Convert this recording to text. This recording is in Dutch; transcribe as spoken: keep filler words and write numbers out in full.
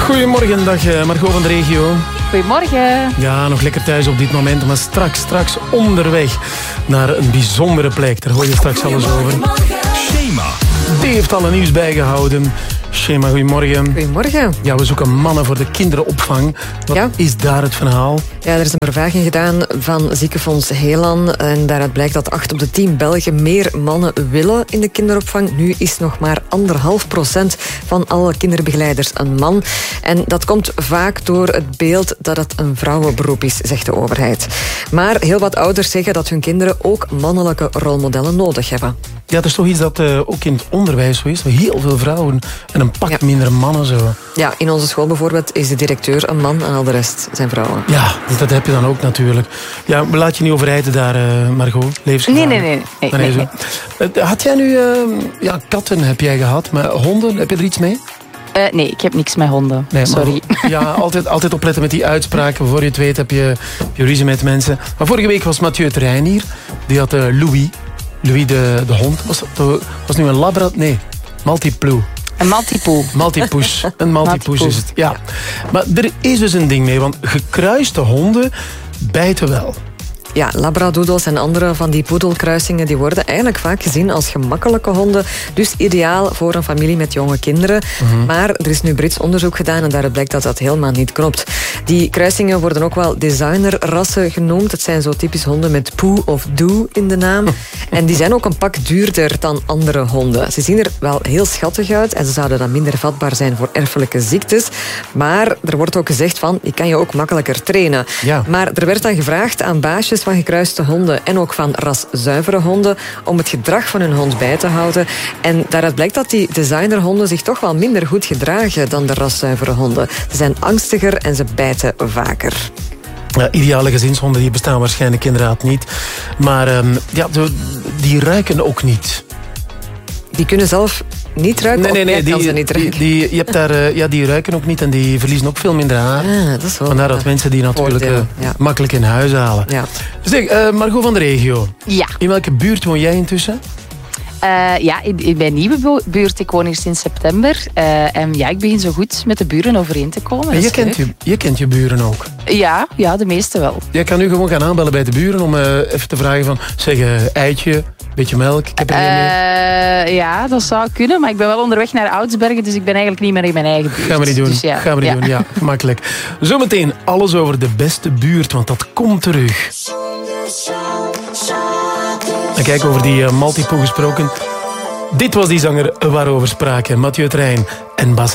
Goedemorgen, dag Margot van de regio. Goedemorgen. Ja, nog lekker thuis op dit moment, maar straks, straks onderweg naar een bijzondere plek. Daar hoor je straks alles over. Shema. Die heeft alle nieuws bijgehouden. Shema, goedemorgen. Goedemorgen. Ja, we zoeken mannen voor de kinderopvang. Wat ja. is daar het verhaal? Ja, er is een bevraging gedaan van Ziekenfonds Helan. En daaruit blijkt dat acht op de tien Belgen meer mannen willen in de kinderopvang. Nu is nog maar anderhalf procent van alle kinderbegeleiders een man. En dat komt vaak door het beeld dat het een vrouwenberoep is, zegt de overheid. Maar heel wat ouders zeggen dat hun kinderen ook mannelijke rolmodellen nodig hebben. Ja, dat is toch iets dat uh, ook in het onderwijs zo is. Heel veel vrouwen en een pak ja. minder mannen zo. Ja, in onze school bijvoorbeeld is de directeur een man en al de rest zijn vrouwen. Ja, dus dat heb je dan ook natuurlijk. Ja, laat je niet overrijden daar, uh, Margot. Nee, nee, nee. nee, nee, nee. Uh, had jij nu... Uh, ja, katten heb jij gehad, maar honden, heb je er iets mee? Uh, nee, ik heb niks met honden. Nee, sorry. Maar, ja, altijd, altijd opletten met die uitspraken. Voor je het weet heb je, heb je ruzie met mensen. Maar vorige week was Mathieu Terrein hier. Die had uh, Louis... Louis de, de hond. Was, was nu een labra... Nee, Maltipoo. Een Maltipoo. Maltipoes. Een Maltipoes is het, ja. Maar er is dus een ding mee, want gekruiste honden bijten wel. Ja, labradoodles en andere van die poedelkruisingen die worden eigenlijk vaak gezien als gemakkelijke honden. Dus ideaal voor een familie met jonge kinderen. Mm-hmm. Maar er is nu Brits onderzoek gedaan en daaruit blijkt dat dat helemaal niet klopt. Die kruisingen worden ook wel designerrassen genoemd. Het zijn zo typisch honden met poe of doe in de naam. En die zijn ook een pak duurder dan andere honden. Ze zien er wel heel schattig uit en ze zouden dan minder vatbaar zijn voor erfelijke ziektes. Maar er wordt ook gezegd van, die kan je ook makkelijker trainen. Ja. Maar er werd dan gevraagd aan baasjes van gekruiste honden en ook van raszuivere honden om het gedrag van hun hond bij te houden. En daaruit blijkt dat die designerhonden zich toch wel minder goed gedragen dan de raszuivere honden. Ze zijn angstiger en ze bijten vaker. Ja, ideale gezinshonden die bestaan waarschijnlijk inderdaad niet. Maar um, ja, die ruiken ook niet. Die kunnen zelf niet ruiken? Nee, nee, nee. Die, ze niet ruiken? Die, die, je hebt daar, uh, ja, die ruiken ook niet en die verliezen ook veel minder haar. Ah, dat is wel Vandaar dat mensen die natuurlijk uh, ja. makkelijk in huis halen. Ja. Zeg, uh, Margot van de regio. Ja. In welke buurt woon jij intussen? Uh, ja, in, in mijn nieuwe buurt. Ik woon hier sinds september. Uh, en ja, ik begin zo goed met de buren overeen te komen. En je, kent je, je kent je buren ook? Ja, ja, de meeste wel. Jij kan nu gewoon gaan aanbellen bij de buren om uh, even te vragen van, zeg, uh, eitje, beetje melk, ik heb er uh, mee. Ja, dat zou kunnen, maar ik ben wel onderweg naar Oudsbergen, dus ik ben eigenlijk niet meer in mijn eigen buurt. Gaan we niet doen, dus ja. gaan we niet ja. doen, ja, gemakkelijk. Zometeen alles over de beste buurt, want dat komt terug. En kijk, over die uh, Maltipoo gesproken. Dit was die zanger waarover spraken. Mathieu Terrein en Bas.